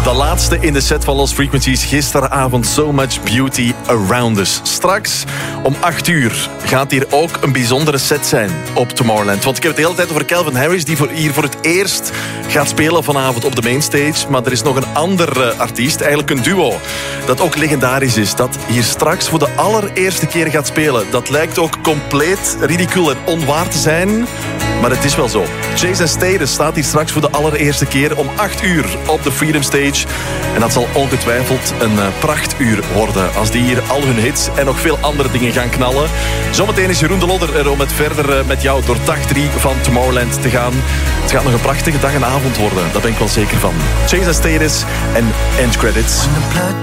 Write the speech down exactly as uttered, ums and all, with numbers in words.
De laatste in de set van Lost Frequencies. Gisteravond So Much Beauty Around Us. Straks om acht uur gaat hier ook een bijzondere set zijn op Tomorrowland. Want ik heb het de hele tijd over Calvin Harris, die voor hier voor het eerst gaat spelen vanavond op de mainstage. Maar er is nog een andere artiest, eigenlijk een duo, dat ook legendarisch is. Dat hier straks voor de allereerste keer gaat spelen. Dat lijkt ook compleet ridicul en onwaar te zijn. Maar het is wel zo. Jason Statham staat hier straks voor de allereerste keer om acht uur op de Freedom Stage. En dat zal ongetwijfeld een uh, prachtuur worden. Als die hier al hun hits en nog veel andere dingen gaan knallen. Zometeen is Jeroen de Lodder er om het verder uh, met jou door dag drie van Tomorrowland te gaan. Het gaat nog een prachtige dag en avond worden. Daar ben ik wel zeker van. Jason Statham en End Credits.